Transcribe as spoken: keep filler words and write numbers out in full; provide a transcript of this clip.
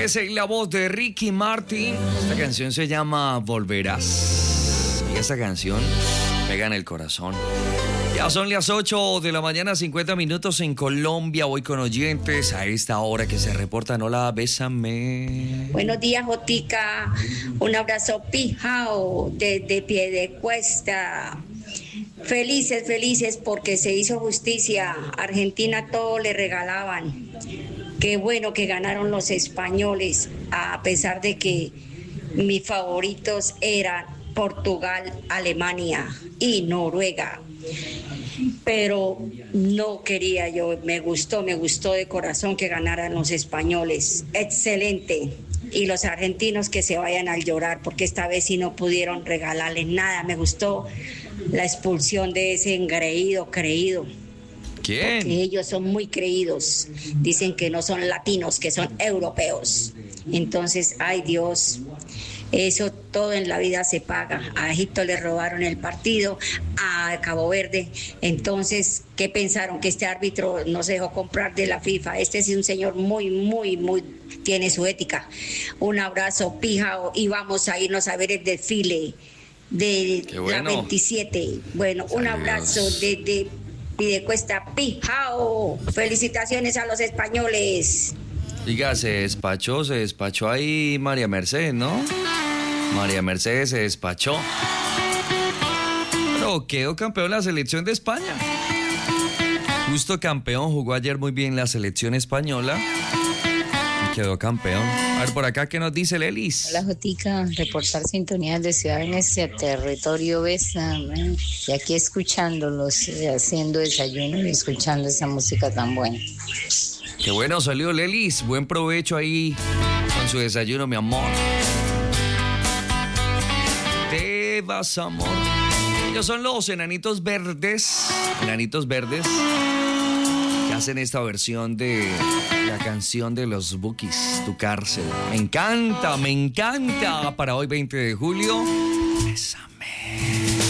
Es la voz de Ricky Martin. Esta canción se llama Volverás. Y esta canción pega en el corazón. Ya son las ocho de la mañana, cincuenta minutos en Colombia. Voy con oyentes a esta hora que se reportan. Hola, bésame. Buenos días, Jotica. Un abrazo pijao desde Piedecuesta. Felices, felices porque se hizo justicia. Argentina todo le regalaban. Qué bueno que ganaron los españoles, a pesar de que mis favoritos eran Portugal, Alemania y Noruega. Pero no quería yo, me gustó, me gustó de corazón que ganaran los españoles. Excelente. Y los argentinos que se vayan al llorar, porque esta vez sí no pudieron regalarles nada. Me gustó la expulsión de ese engreído creído. ¿Quién? Porque ellos son muy creídos. Dicen que no son latinos, que son europeos. Entonces, ay Dios, eso todo en la vida se paga. A Egipto le robaron el partido, a Cabo Verde. Entonces, ¿qué pensaron? Que este árbitro no se dejó comprar de la FIFA. Este es un señor muy, muy, muy, tiene su ética. Un abrazo, pijao, y vamos a irnos a ver el desfile de bueno. La veintisiete. Bueno, un Saludos. abrazo desde Piedecuesta, pijao. Felicitaciones a los españoles. Diga, se despachó, se despachó ahí María Mercedes, ¿no? María Mercedes se despachó. Pero quedó campeón la selección de España. Justo campeón, jugó ayer muy bien la selección española. Y quedó campeón. A ver, por acá, ¿qué nos dice Lelis? Hola, Jotica, reportar sintonías de Ciudad Venecia, territorio Besa, ¿eh? Y aquí escuchándolos, eh, haciendo desayuno y escuchando esa música tan buena. Qué bueno salió Lelis, buen provecho ahí con su desayuno, mi amor. Te vas, amor. Ellos son los Enanitos Verdes, Enanitos Verdes, que hacen esta versión de la canción de los Bukis, Tu Cárcel. Me encanta, me encanta. Para hoy veinte de julio, bésame.